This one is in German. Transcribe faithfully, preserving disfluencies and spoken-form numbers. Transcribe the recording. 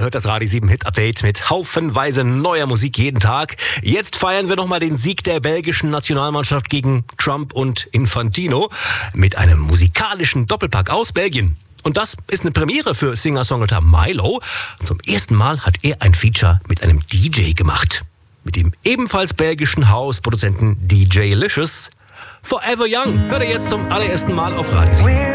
Ihr hört das Radio sieben Hit Update mit haufenweise neuer Musik jeden Tag. Jetzt feiern wir nochmal den Sieg der belgischen Nationalmannschaft gegen Trump und Infantino mit einem musikalischen Doppelpack aus Belgien. Und das ist eine Premiere für Singer-Songwriter Milo. Zum ersten Mal hat er ein Feature mit einem D J gemacht. Mit dem ebenfalls belgischen Hausproduzenten D J Licious. Forever Young hört er jetzt zum allerersten Mal auf Radio sieben.